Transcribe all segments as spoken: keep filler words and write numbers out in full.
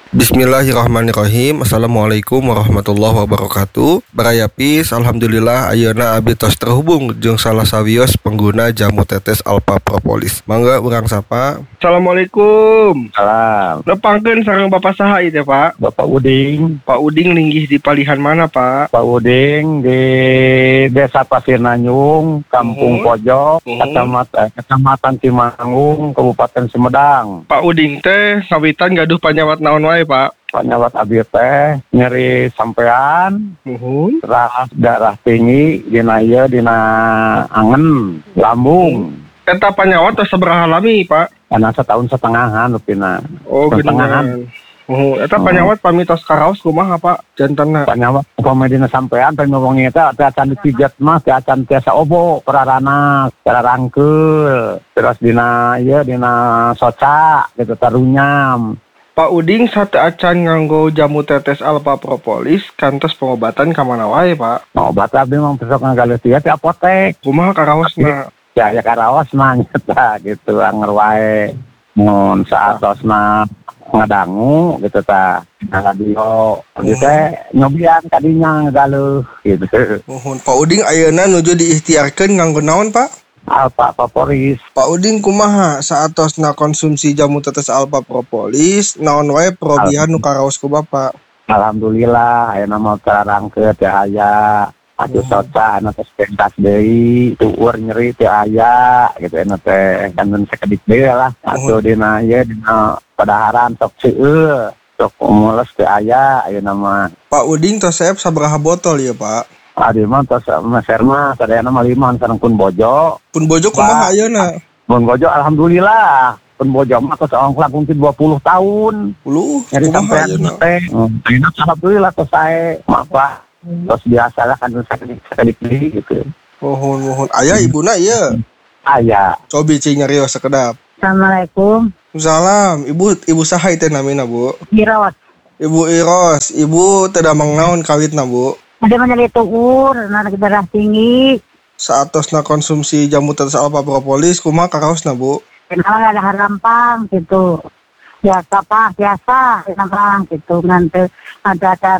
Bismillahirrahmanirrahim. Assalamualaikum warahmatullahi wabarakatuh. Barayapis, alhamdulillah ayeuna abdi tos terhubung jeung salah sawios pengguna jamu tetes Alpha Propolis. Mangga urang sapa. Assalamualaikum. Salam. Nepangkeun sareng Bapak saha ieu teh, Pak? Bapak Uding. Pak Uding linggih di palihan mana, Pak? Pak Uding di Desa Pasir Nanyung, Kampung Uhun. Pojok, Uhun. Kecamatan Kecamatan Cimangung, Kabupaten Sumedang. Pak Uding teh ngawitan gaduh panyawat naon wae, Pak? Panyawat abdi teh nyeri sampean, Uhun. darah darah tinggi dina ieu dina angen, lambung. Eta panyawat tos sabaraha lami, Pak? Karena setahun setengahan lupina. Oh, Setengahan. Oh, eta panyawat pamitos karaos kumaha, Pak? Jantanna. Panyawat upama dina sampean teh ngomong eta teh acan dipijet mah teh acan tiasa obo perarana, cara rangkeul. Terus dina ieu dina soca gitu tarunyam. Pak Uding sate acan nganggo jamu tetes Alpha Propolis kantos pengobatan ka mana wae, Pak? Nah, obat abdi mah besok ngagaluh tieu ti apotek. Kumaha karaosna? Ya ya karaos mah nyata gitu anger wae. Mun saatosna ngadangu gitu tah. Na radio gitu teh nyobian kadinya ngagaluh gitu. Nuhun. Pak Uding ayeuna nuju diikhtiarkeun nganggo naon, Pak? Alpha Propolis. Pak Uding kumaha saatosna konsumsi jamu tetes Alpha Propolis naon wae perobihan nu karaos ku Bapak? Alhamdulillah ayeuna mah terangkeut teh aya. Atuh soca anu teh pentas deui, tueur nyeri teh aya gitu anu teh kangen sakedik deui lah. Atuh dina ieu dina padaharan sok seueur, sok mules teh aya ayeuna mah. Pak Uding tos saep sabaraha botol ya, Pak? Adi mah tos meser mah sadayana mah lima sareng pun bojo. Pun bojo kumaha ayeuna? Pun bojo alhamdulillah. Pun bojo mah tos ongklak mungkin dua puluh tahun. Puluh Nyari kumaha sampean ayeuna? teh. Ayeuna alhamdulillah tos sae. Mapa terus biasa lah kan sakedik sakedik deui gitu. Nuhun nuhun. Aya ibuna ieu. Aya. Cobi cing nyarios sakedap. Assalamualaikum. Salam, Ibu Ibu saha teh namina, Bu? Dirawat. Ibu Iros, Ibu teu damang naon kawitna, Bu? Ada menjadi tuur, anak darah tinggi. Saatosna konsumsi jamu tetes Alpha Propolis kumaha karaosna, Bu? Kenal ada harampang gitu. Biasa pak, biasa harampang gitu. Nanti ada dan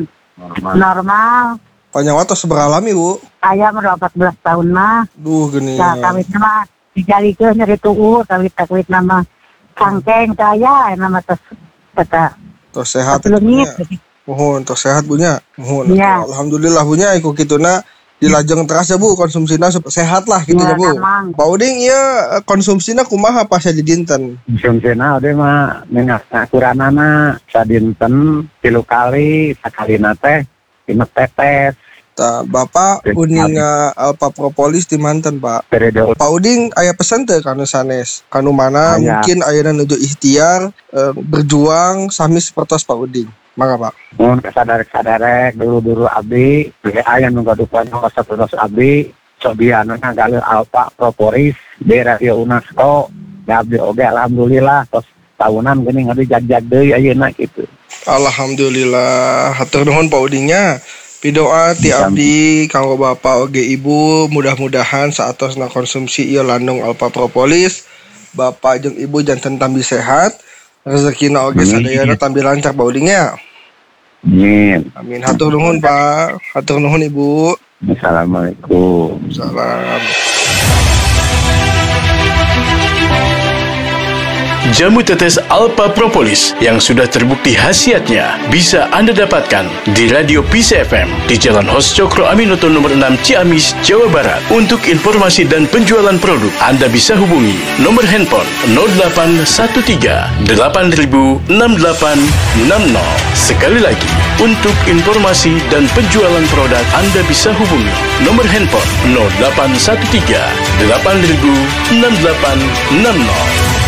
normal. Panyawat tos sabaraha lami, Bu? Ayam udah empat belas tahun mah. Duh geuning. Ya kawit nama dijalikeun nyari tuur, kawit kawit nama cangkeng saya nama tes kata. Tos sehat. Pelungit. Mohon tos sehat bunya. Mohon. Iya. Alhamdulillah bunya iku kituna dilajeng terus ya, Bu, konsumsina supaya sehat lah gitu ya, Ya, Bu. emang. Pak Uding ieu konsumsina kumaha pas di dinten? Konsumsina ode mah minyak akuranana sadinten tilu kali sakalina teh lima tetes. Tah, Bapak uninga Alpha Propolis di manten, Pak. Periode Pak Uding aya pesan teu kanu sanes? Kanu mana Aya. mungkin ayeuna nuju ikhtiar eh, berjuang sami sapertos Pak Uding. Mangga, Pak. mun kasadarek-sadarek dulu-dulu abdi ge aya nu gadupan kasa terus abdi sobiana ngagaluh Alpha Propolis di radio UNESCO. Da abdi oge alhamdulillah tos tahunan geuning abdi jag-jag deui ayeuna kitu. Alhamdulillah, hatur nuhun Pak Udingnya. Pidoa ti abdi kanggo Bapak oge Ibu, mudah-mudahan saatosna konsumsi ieu landung Alpha Propolis, Bapak jeung Ibu janten tambi sehat, rezekina oge sadayana tambi lancar Pak Udingnya. Amin. Amin. Hatur nuhun Pak, hatur nuhun Ibu. Assalamualaikum. Salam. Jamu tetes Alpha Propolis yang sudah terbukti khasiatnya bisa Anda dapatkan di Radio P C F M di Jalan Hos Cokro Aminoto nomor enam Ciamis, Jawa Barat. Untuk informasi dan penjualan produk, Anda bisa hubungi nomor handphone nol delapan satu tiga delapan nol enam delapan enam nol. Sekali lagi, untuk informasi dan penjualan produk, Anda bisa hubungi nomor handphone nol delapan satu tiga delapan nol enam delapan enam nol.